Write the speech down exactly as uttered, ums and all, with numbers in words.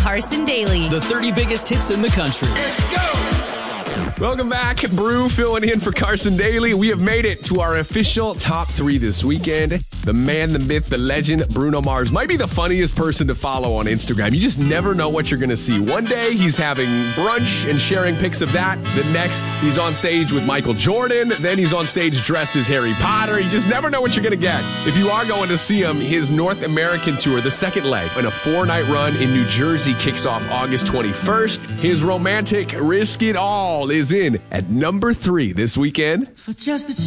Carson Daly. The thirty biggest hits in the country. Let's go! Welcome back. Brew filling in for Carson Daly. We have made it to our official top three this weekend. The man, the myth, the legend, Bruno Mars might be the funniest person to follow on Instagram. You just never know what you're going to see. One day he's having brunch and sharing pics of that. The next he's on stage with Michael Jordan. Then he's on stage dressed as Harry Potter. You just never know what you're going to get. If you are going to see him, his North American tour, the second leg, in a four-night run in New Jersey kicks off August twenty-first. His romantic Risk It All is in at number three this weekend. For just a